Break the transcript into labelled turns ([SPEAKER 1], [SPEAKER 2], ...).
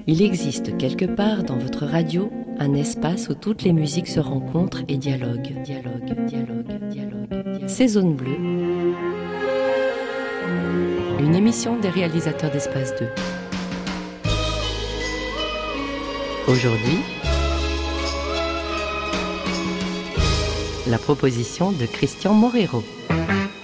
[SPEAKER 1] Il existe quelque part dans votre radio un espace où toutes les musiques se rencontrent et dialoguent. C'est Zone Bleue, une émission des réalisateurs d'Espace 2. Aujourd'hui, la proposition de Christian Morero.